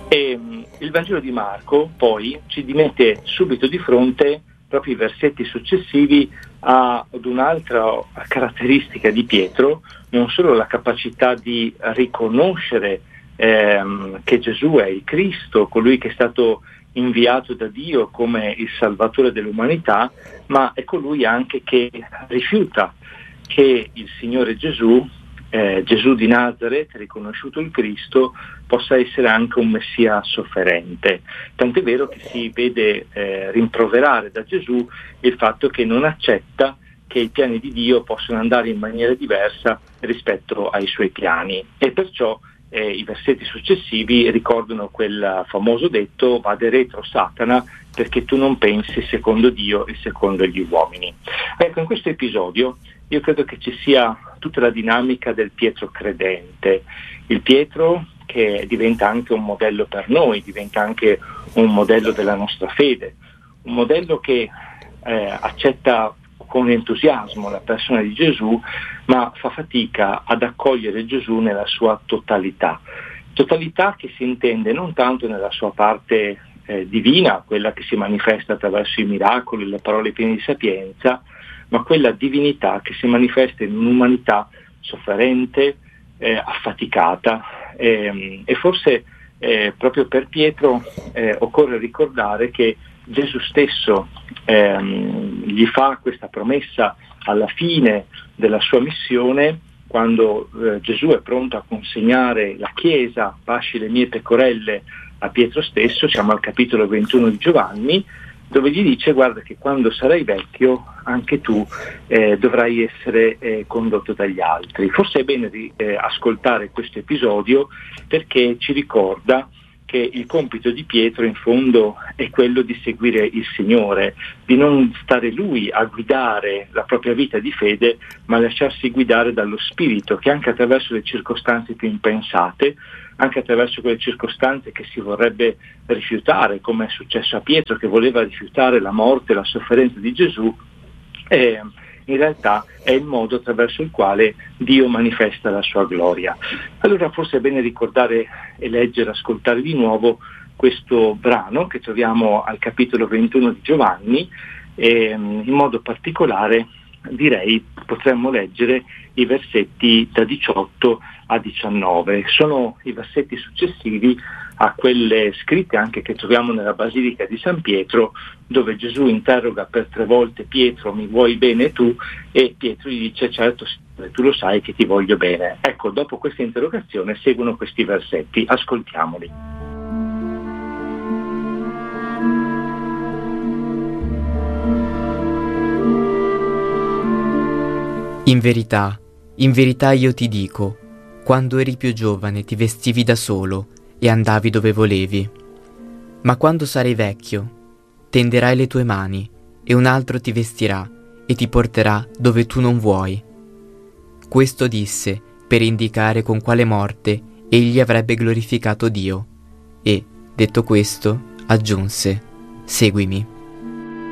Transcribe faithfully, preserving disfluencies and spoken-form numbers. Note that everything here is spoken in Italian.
E mh, il Vangelo di Marco poi ci mette subito di fronte, proprio i versetti successivi, ad un'altra caratteristica di Pietro, non solo la capacità di riconoscere ehm, che Gesù è il Cristo, colui che è stato inviato da Dio come il Salvatore dell'umanità, ma è colui anche che rifiuta che il Signore Gesù, eh, Gesù di Nazaret, riconosciuto il Cristo, possa essere anche un Messia sofferente. Tant'è vero che si vede eh, rimproverare da Gesù il fatto che non accetta che i piani di Dio possano andare in maniera diversa rispetto ai suoi piani, e perciò Eh, i versetti successivi ricordano quel famoso detto: vade retro Satana, perché tu non pensi secondo Dio e secondo gli uomini. Ecco, in questo episodio io credo che ci sia tutta la dinamica del Pietro credente, il Pietro che diventa anche un modello per noi, diventa anche un modello della nostra fede, un modello che eh, accetta con entusiasmo la persona di Gesù, ma fa fatica ad accogliere Gesù nella sua totalità. Totalità che si intende non tanto nella sua parte eh, divina, quella che si manifesta attraverso i miracoli, le parole piene di sapienza, ma quella divinità che si manifesta in un'umanità sofferente, eh, affaticata, ehm, e forse eh, proprio per Pietro eh, occorre ricordare che Gesù stesso ehm, gli fa questa promessa alla fine della sua missione, quando eh, Gesù è pronto a consegnare la Chiesa, pasci le mie pecorelle, a Pietro stesso. Siamo al capitolo ventuno di Giovanni, dove gli dice: guarda che quando sarai vecchio anche tu eh, dovrai essere eh, condotto dagli altri. Forse è bene di, eh, ascoltare questo episodio, perché ci ricorda che il compito di Pietro in fondo è quello di seguire il Signore, di non stare lui a guidare la propria vita di fede, ma lasciarsi guidare dallo Spirito, che anche attraverso le circostanze più impensate, anche attraverso quelle circostanze che si vorrebbe rifiutare, come è successo a Pietro che voleva rifiutare la morte e la sofferenza di Gesù, eh, in realtà è il modo attraverso il quale Dio manifesta la sua gloria. Allora forse è bene ricordare e leggere, ascoltare di nuovo questo brano che troviamo al capitolo ventuno di Giovanni, e in modo particolare direi potremmo leggere i versetti da diciotto a diciannove. Sono i versetti successivi a quelle scritte anche che troviamo nella Basilica di San Pietro, dove Gesù interroga per tre volte Pietro: mi vuoi bene tu? E Pietro gli dice: certo Signore, tu lo sai che ti voglio bene. Ecco, dopo questa interrogazione seguono questi versetti, ascoltiamoli. In verità, in verità io ti dico, quando eri più giovane ti vestivi da solo e andavi dove volevi. Ma quando sarai vecchio, tenderai le tue mani e un altro ti vestirà e ti porterà dove tu non vuoi. Questo disse per indicare con quale morte egli avrebbe glorificato Dio. E, detto questo, aggiunse: seguimi.